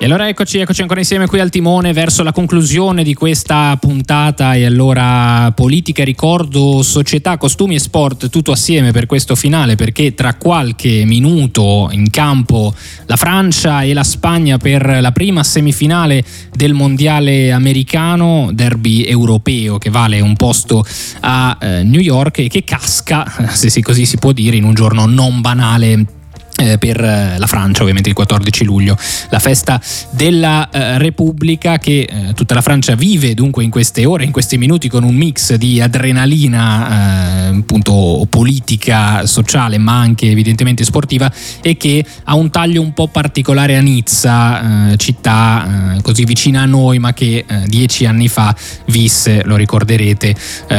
allora eccoci ancora insieme qui al timone verso la conclusione di questa puntata. E allora politica, ricordo, società, costumi e sport, tutto assieme per questo finale, perché tra qualche minuto in campo la Francia e la Spagna per la prima semifinale del mondiale americano, derby europeo che vale un posto a New York e che casca, se così si può dire, in un giorno non banale per la Francia, ovviamente il 14 luglio, la festa della Repubblica che tutta la Francia vive dunque in queste ore, in questi minuti, con un mix di adrenalina appunto politica, sociale, ma anche evidentemente sportiva, e che ha un taglio un po' particolare a Nizza, città così vicina a noi, ma che 10 anni fa visse, lo ricorderete,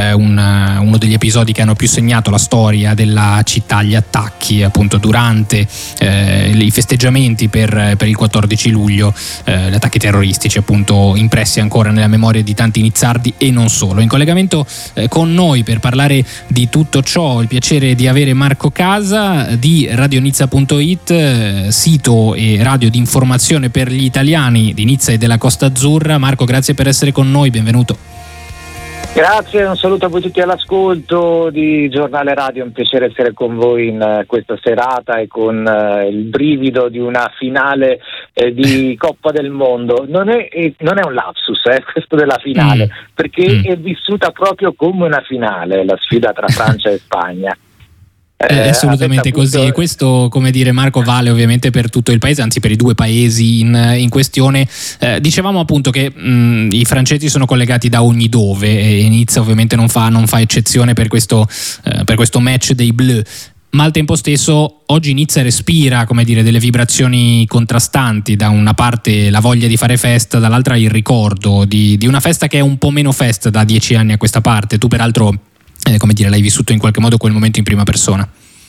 uno degli episodi che hanno più segnato la storia della città, gli attacchi appunto durante i festeggiamenti per il 14 luglio, gli attacchi terroristici appunto impressi ancora nella memoria di tanti nizzardi e non solo. In collegamento con noi per parlare di tutto ciò ho il piacere di avere Marco Casa di radionizza.it, sito e radio di informazione per gli italiani di Nizza e della Costa Azzurra. Marco, grazie per essere con noi, benvenuto. Grazie, un saluto a voi tutti all'ascolto di Giornale Radio, è un piacere essere con voi in questa serata e con il brivido di una finale di Coppa del Mondo. Non è un lapsus questo della finale, perché è vissuta proprio come una finale la sfida tra Francia e Spagna. Assolutamente così, e questo, come dire, Marco, vale ovviamente per tutto il paese, anzi per i due paesi in questione. Dicevamo appunto che i francesi sono collegati da ogni dove e Nizza ovviamente non fa eccezione per questo match dei Bleu, ma al tempo stesso oggi Nizza respira, come dire, delle vibrazioni contrastanti: da una parte la voglia di fare festa, dall'altra il ricordo di una festa che è un po' meno festa da 10 anni a questa parte. Tu peraltro come dire, l'hai vissuto in qualche modo quel momento in prima persona?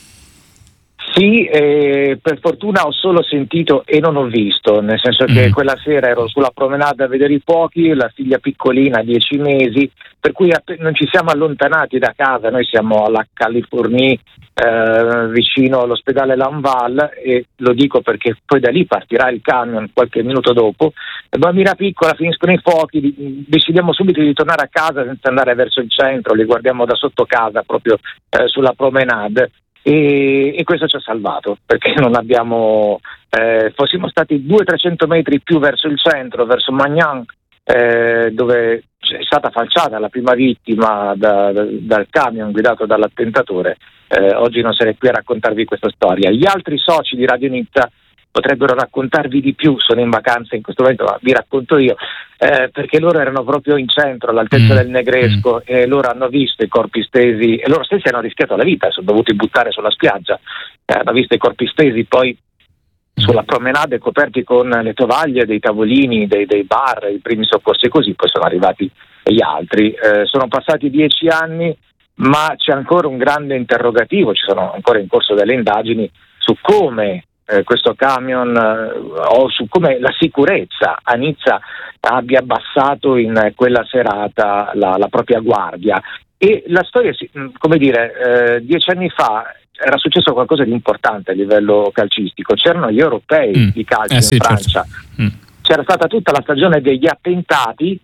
Sì, per fortuna ho solo sentito e non ho visto, nel senso che quella sera ero sulla promenade a vedere i fuochi, la figlia piccolina, 10 mesi, per cui non ci siamo allontanati da casa. Noi siamo alla Californie, vicino all'ospedale Lamval, e lo dico perché poi da lì partirà il camion qualche minuto dopo. Bambina piccola, finiscono i fuochi, decidiamo subito di tornare a casa senza andare verso il centro, li guardiamo da sotto casa proprio sulla promenade. E questo ci ha salvato, perché non abbiamo fossimo stati 200-300 metri più verso il centro, verso Magnan, dove è stata falciata la prima vittima dal camion guidato dall'attentatore, oggi non sarei qui a raccontarvi questa storia. Gli altri soci di Radio Nizza potrebbero raccontarvi di più, sono in vacanza in questo momento, ma vi racconto io, perché loro erano proprio in centro, all'altezza del Negresco, e loro hanno visto i corpi stesi, e loro stessi hanno rischiato la vita, sono dovuti buttare sulla spiaggia, hanno visto i corpi stesi poi sulla promenade coperti con le tovaglie dei tavolini, dei bar, i primi soccorsi, e così poi sono arrivati gli altri. Sono passati 10 anni, ma c'è ancora un grande interrogativo, ci sono ancora in corso delle indagini su come questo camion o su come la sicurezza a Nizza abbia abbassato in quella serata la propria guardia. E la storia, come dire, 10 anni fa era successo qualcosa di importante a livello calcistico, c'erano gli europei di calcio in Francia, certo. C'era stata tutta la stagione degli attentati,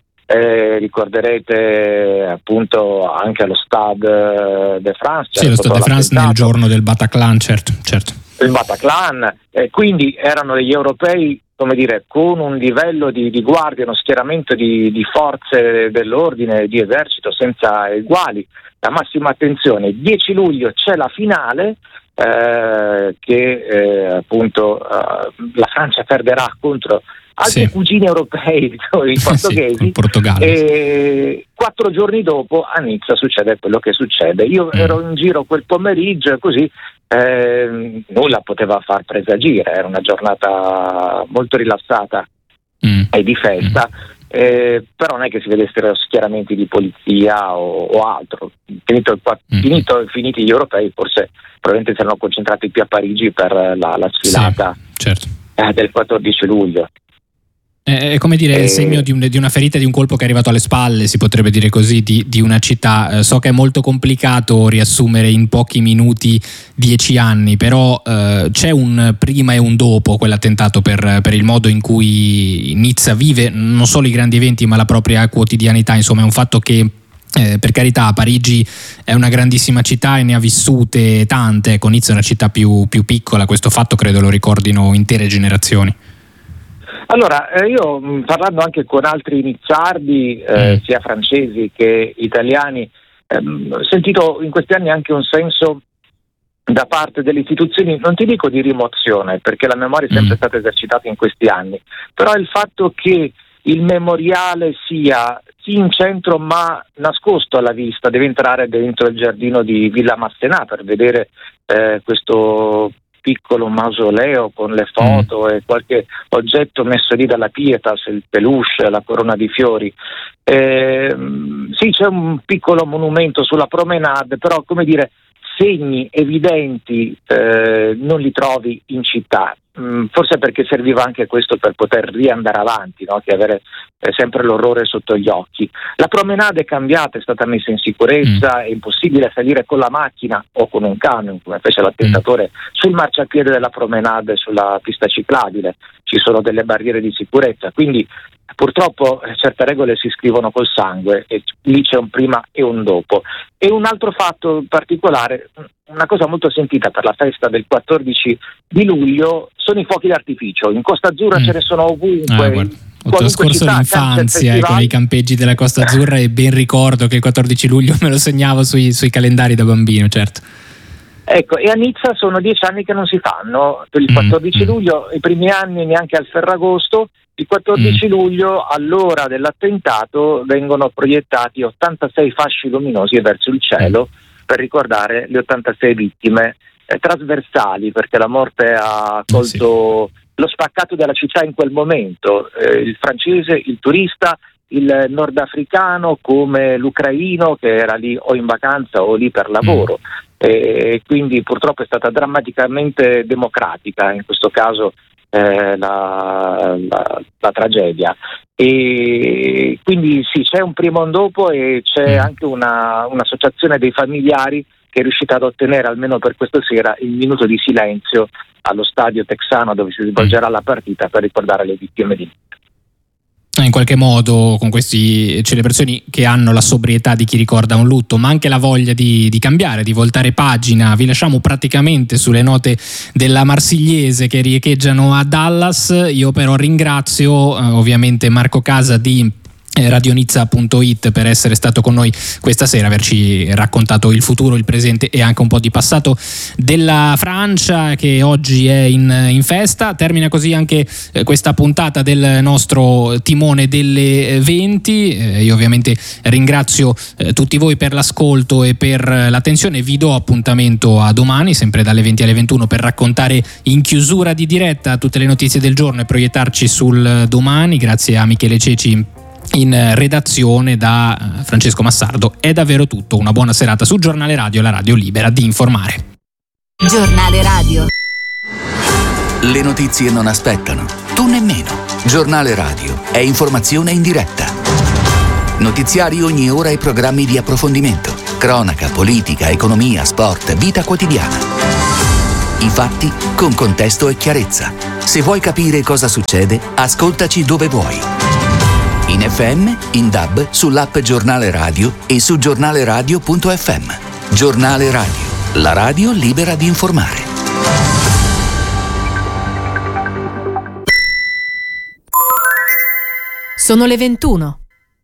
ricorderete appunto anche allo Stade de France. Sì, lo Stade de France nel giorno del Bataclan, certo. Il Bataclan, quindi erano degli europei, come dire, con un livello di guardia, uno schieramento di forze dell'ordine, di esercito senza eguali, la massima attenzione. 10 luglio c'è la finale, che appunto la Francia perderà contro altri cugini europei, i portoghesi, il Portogallo. E 4 giorni dopo a Nizza succede quello che succede. Io ero in giro quel pomeriggio e così nulla poteva far presagire, era una giornata molto rilassata e di festa, però non è che si vedessero schieramenti di polizia o altro. Finiti gli europei, forse probabilmente si erano concentrati più a Parigi per la sfilata del 14 luglio. È come dire il segno di una ferita, di un colpo che è arrivato alle spalle, si potrebbe dire così, di una città. So che è molto complicato riassumere in pochi minuti 10 anni, però c'è un prima e un dopo quell'attentato per il modo in cui Nizza vive non solo i grandi eventi ma la propria quotidianità. Insomma, è un fatto che per carità, Parigi è una grandissima città e ne ha vissute tante. Ecco, Nizza è una città più piccola, questo fatto credo lo ricordino intere generazioni. Allora, io parlando anche con altri nizzardi, sia francesi che italiani, ho sentito in questi anni anche un senso da parte delle istituzioni, non ti dico di rimozione, perché la memoria è sempre stata esercitata in questi anni, però il fatto che il memoriale sia sì in centro ma nascosto alla vista, deve entrare dentro il giardino di Villa Massenat per vedere questo piccolo mausoleo con le foto e qualche oggetto messo lì dalla Pietas, il peluche, la corona di fiori. Sì, c'è un piccolo monumento sulla promenade, però come dire, segni evidenti non li trovi in città. Forse perché serviva anche questo per poter riandare avanti, no? Che avere sempre l'orrore sotto gli occhi. La promenade è cambiata, è stata messa in sicurezza, è impossibile salire con la macchina o con un camion, come fece l'attentatore, sul marciapiede della promenade, sulla pista ciclabile. Ci sono delle barriere di sicurezza, quindi purtroppo certe regole si scrivono col sangue e lì c'è un prima e un dopo. E un altro fatto particolare, una cosa molto sentita per la festa del 14 di luglio, sono i fuochi d'artificio. In Costa Azzurra ce ne sono ovunque. Ho trascorso l'infanzia con i campeggi della Costa Azzurra e ben ricordo che il 14 luglio me lo segnavo sui calendari da bambino, certo. Ecco, e a Nizza sono 10 anni che non si fanno. Per il 14 luglio, i primi anni neanche al Ferragosto. Il 14 luglio, all'ora dell'attentato, vengono proiettati 86 fasci luminosi verso il cielo per ricordare le 86 vittime trasversali, perché la morte ha colto lo spaccato della città in quel momento, il francese, il turista, il nordafricano come l'ucraino che era lì o in vacanza o lì per lavoro, e quindi purtroppo è stata drammaticamente democratica in questo caso la tragedia, e quindi sì, c'è un prima e un dopo e c'è anche un'associazione dei familiari che è riuscita ad ottenere almeno per questa sera il minuto di silenzio allo stadio texano dove si svolgerà la partita per ricordare le vittime di in qualche modo con queste celebrazioni che hanno la sobrietà di chi ricorda un lutto, ma anche la voglia di cambiare, di voltare pagina. Vi lasciamo praticamente sulle note della Marsigliese che riecheggiano a Dallas. Io però ringrazio ovviamente Marco Casa di radionizza.it per essere stato con noi questa sera, averci raccontato il futuro, il presente e anche un po' di passato della Francia che oggi è in festa. Termina così anche questa puntata del nostro timone delle 20. Io ovviamente ringrazio tutti voi per l'ascolto e per l'attenzione. Vi do appuntamento a domani sempre dalle 20 alle 21 per raccontare in chiusura di diretta tutte le notizie del giorno e proiettarci sul domani. Grazie a Michele Ceci in redazione, da Francesco Massardo. È davvero tutto. Una buona serata su Giornale Radio, la radio libera di informare. Giornale Radio. Le notizie non aspettano, tu nemmeno. Giornale Radio è informazione in diretta. Notiziari ogni ora e programmi di approfondimento. Cronaca, politica, economia, sport, vita quotidiana. I fatti con contesto e chiarezza. Se vuoi capire cosa succede, ascoltaci dove vuoi. In FM, in DAB, sull'app Giornale Radio e su giornaleradio.fm. Giornale Radio, la radio libera di informare. Sono le 21.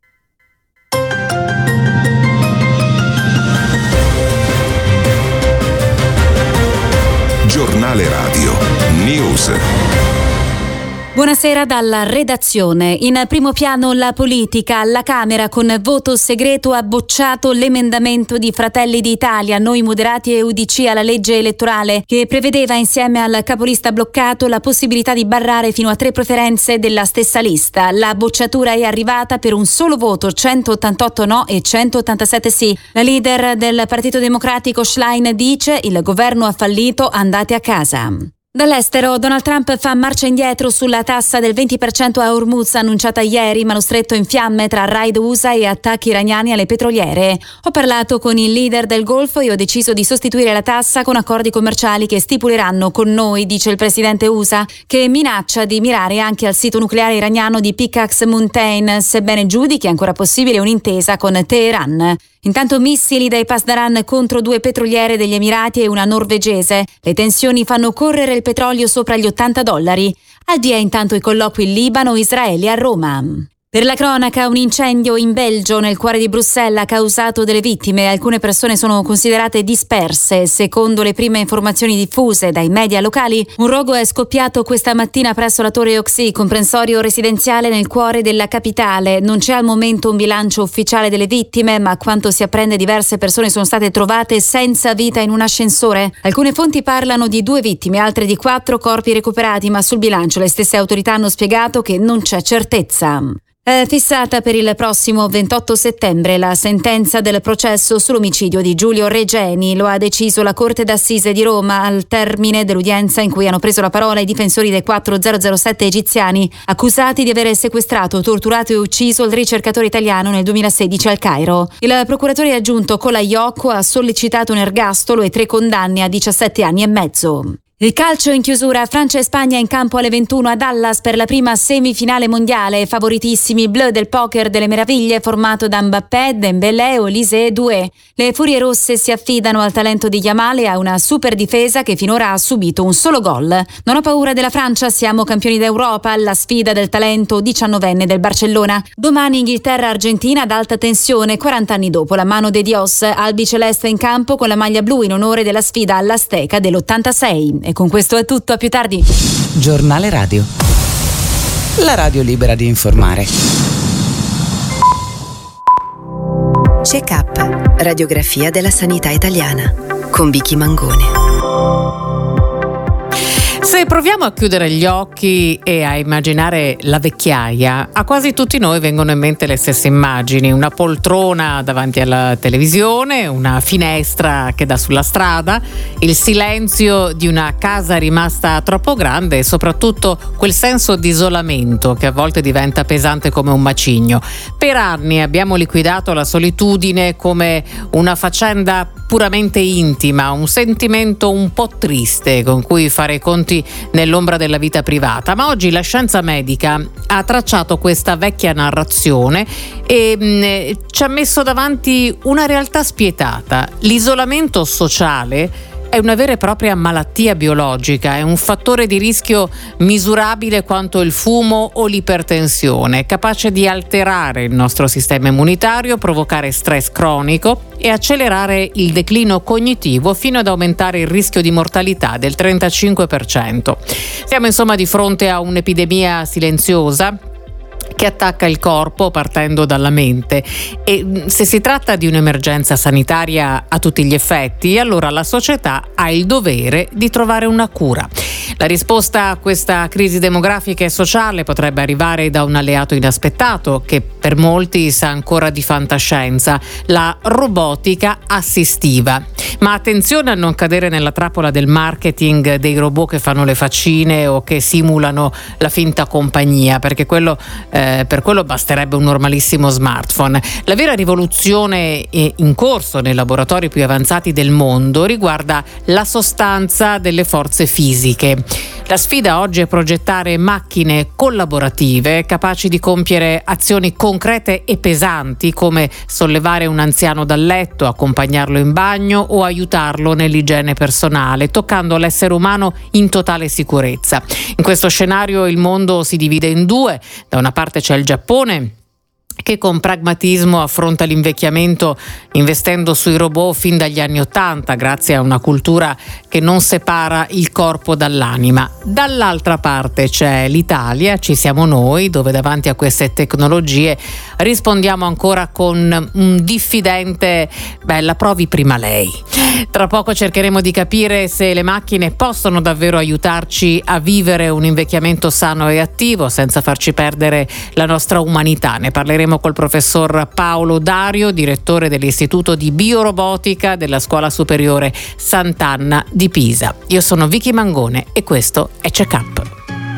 Giornale Radio News. Buonasera dalla redazione. In primo piano la politica. La Camera con voto segreto ha bocciato l'emendamento di Fratelli d'Italia, Noi Moderati e UDC alla legge elettorale che prevedeva insieme al capolista bloccato la possibilità di barrare fino a 3 preferenze della stessa lista. La bocciatura è arrivata per un solo voto, 188 no e 187 sì. La leader del Partito Democratico Schlein dice: il governo ha fallito, andate a casa. Dall'estero, Donald Trump fa marcia indietro sulla tassa del 20% a Hormuz annunciata ieri, ma lo stretto in fiamme tra raid USA e attacchi iraniani alle petroliere. Ho parlato con il leader del Golfo e ho deciso di sostituire la tassa con accordi commerciali che stipuleranno con noi, dice il presidente USA, che minaccia di mirare anche al sito nucleare iraniano di Pickaxe Mountain, sebbene giudichi ancora possibile un'intesa con Teheran. Intanto missili dai Pasdaran contro 2 petroliere degli Emirati e una norvegese. Le tensioni fanno correre il petrolio sopra gli $80. Al via intanto i colloqui in Libano, Israele a Roma. Per la cronaca, un incendio in Belgio, nel cuore di Bruxelles, ha causato delle vittime. Alcune persone sono considerate disperse. Secondo le prime informazioni diffuse dai media locali, un rogo è scoppiato questa mattina presso la Torre Oxy, comprensorio residenziale nel cuore della capitale. Non c'è al momento un bilancio ufficiale delle vittime, ma a quanto si apprende diverse persone sono state trovate senza vita in un ascensore. Alcune fonti parlano di 2 vittime, altre di 4 corpi recuperati, ma sul bilancio le stesse autorità hanno spiegato che non c'è certezza. È fissata per il prossimo 28 settembre la sentenza del processo sull'omicidio di Giulio Regeni. Lo ha deciso la Corte d'Assise di Roma al termine dell'udienza in cui hanno preso la parola i difensori dei 4007 egiziani accusati di aver sequestrato, torturato e ucciso il ricercatore italiano nel 2016 al Cairo. Il procuratore aggiunto Colaiocco ha sollecitato un ergastolo e 3 condanne a 17 anni e mezzo. Il calcio in chiusura, Francia e Spagna in campo alle 21 a Dallas per la prima semifinale mondiale. Favoritissimi i Bleu del poker delle meraviglie formato da Mbappé, Dembélé e Olise 2. Le Furie Rosse si affidano al talento di Yamal e a una super difesa che finora ha subito un solo gol. Non ho paura della Francia, siamo campioni d'Europa, la sfida del talento 19enne del Barcellona. Domani Inghilterra-Argentina ad alta tensione, 40 anni dopo la mano de Dios. Albiceleste in campo con la maglia blu in onore della sfida all'Azteca dell'86. E con questo è tutto, a più tardi. Giornale Radio. La radio libera di informare. Check-up. Radiografia della sanità italiana. Con Vicky Mangone. Se proviamo a chiudere gli occhi e a immaginare la vecchiaia, a quasi tutti noi vengono in mente le stesse immagini: una poltrona davanti alla televisione, una finestra che dà sulla strada, il silenzio di una casa rimasta troppo grande e soprattutto quel senso di isolamento che a volte diventa pesante come un macigno. Per anni abbiamo liquidato la solitudine come una faccenda puramente intima, un sentimento un po' triste con cui fare i conti nell'ombra della vita privata, ma oggi la scienza medica ha tracciato questa vecchia narrazione e ci ha messo davanti una realtà spietata. L'isolamento sociale è una vera e propria malattia biologica, è un fattore di rischio misurabile quanto il fumo o l'ipertensione, capace di alterare il nostro sistema immunitario, provocare stress cronico e accelerare il declino cognitivo fino ad aumentare il rischio di mortalità del 35%. Siamo insomma di fronte a un'epidemia silenziosa che attacca il corpo partendo dalla mente, e se si tratta di un'emergenza sanitaria a tutti gli effetti, allora la società ha il dovere di trovare una cura. La risposta a questa crisi demografica e sociale potrebbe arrivare da un alleato inaspettato che per molti sa ancora di fantascienza: la robotica assistiva. Ma attenzione a non cadere nella trappola del marketing dei robot che fanno le faccine o che simulano la finta compagnia, perché per quello basterebbe un normalissimo smartphone. La vera rivoluzione in corso nei laboratori più avanzati del mondo riguarda la sostanza delle forze fisiche. La sfida oggi è progettare macchine collaborative capaci di compiere azioni concrete e pesanti, come sollevare un anziano dal letto, accompagnarlo in bagno o aiutarlo nell'igiene personale, toccando l'essere umano in totale sicurezza. In questo scenario il mondo si divide in due: da una parte c'è il Giappone, che con pragmatismo affronta l'invecchiamento investendo sui robot fin dagli anni '80, grazie a una cultura che non separa il corpo dall'anima. Dall'altra parte c'è l'Italia, ci siamo noi, dove davanti a queste tecnologie rispondiamo ancora con un diffidente la provi prima lei. Tra poco cercheremo di capire se le macchine possono davvero aiutarci a vivere un invecchiamento sano e attivo senza farci perdere la nostra umanità. Ne parleremo saremo col professor Paolo Dario, direttore dell'Istituto di Biorobotica della Scuola Superiore Sant'Anna di Pisa. Io sono Vicky Mangone e questo è Check Up.